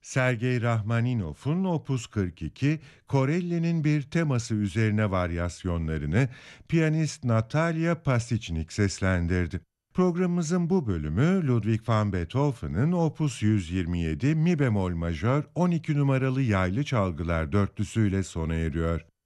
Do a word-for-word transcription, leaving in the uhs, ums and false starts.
Sergey Rahmaninov'un Opus kırk iki, Corelli'nin bir teması üzerine varyasyonlarını piyanist Natalia Pasichnik seslendirdi. Programımızın bu bölümü Ludwig van Beethoven'ın Opus yüz yirmi yedi Mi bemol majör on iki numaralı yaylı çalgılar dörtlüsüyle sona eriyor.